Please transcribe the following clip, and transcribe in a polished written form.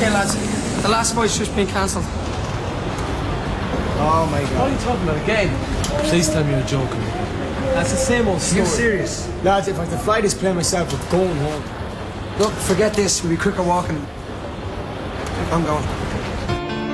Okay, lads. The last fight's just been cancelled. Oh my What god. are you talking about again? Please tell me you're joking. That's the same old story. You serious? Lads, if I have to fly this plane myself, we're going home. Look, forget this. We'll be quicker walking. I'm going.